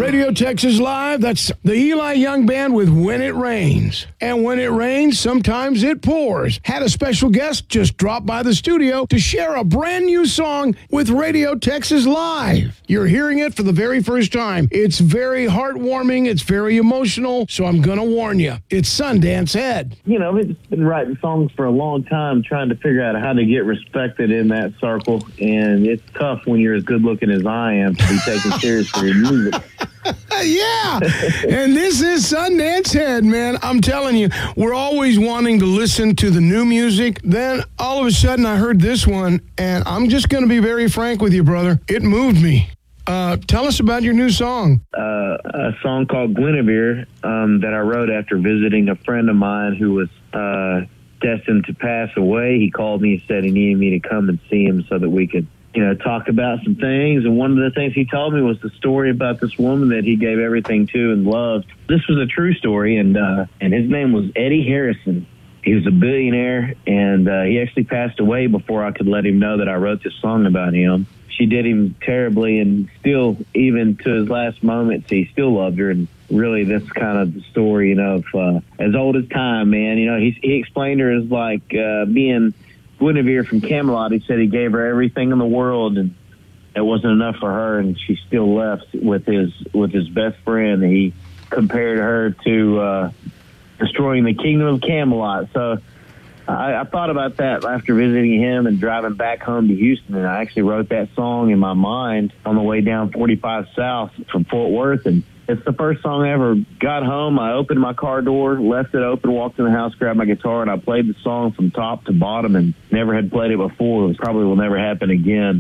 Radio Texas Live, that's the Eli Young Band with When It Rains. And when it rains, sometimes it pours. Had a special guest just drop by the studio to share a brand new song with Radio Texas Live. You're hearing it for the very first time. It's very heartwarming. It's very emotional. So I'm going to warn you. It's Sundance Head. You know, I've been writing songs for a long time, trying to figure out how to get respected in that circle. And it's tough when you're as good looking as I am to be taken serious for your music. Yeah, and this is Sundance Head, man. I'm telling you, we're always wanting to listen to the new music. Then all of a sudden I heard this one, and I'm just going to be very frank with you, brother. It moved me. Tell us about your new song. A song called Guinevere that I wrote after visiting a friend of mine who was destined to pass away. He called me and said he needed me to come and see him so that we could talk about some things. And one of the things he told me was the story about this woman that he gave everything to and loved. This was a true story, and his name was Eddie Harrison. He was a billionaire, and he actually passed away before I could let him know that I wrote this song about him. She did him terribly, and still, even to his last moments, he still loved her. And really, that's kind of the story, of as old as time, man. He explained her as like being Guinevere from Camelot. He said he gave her everything in the world, and it wasn't enough for her, and she still left with his best friend. He compared her to destroying the kingdom of Camelot. So I thought about that after visiting him and driving back home to Houston, and I actually wrote that song in my mind on the way down 45 South from Fort Worth. And it's the first song I ever got home. I opened my car door, left it open, walked in the house, grabbed my guitar, and I played the song from top to bottom, and never had played it before. It probably will never happen again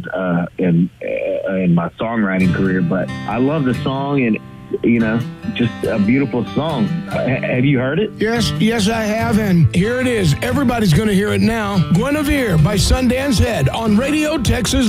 in my songwriting career. But I love the song, and just a beautiful song. Have you heard it? Yes, I have, and here it is. Everybody's going to hear it now. Guinevere by Sundance Head on Radio Texas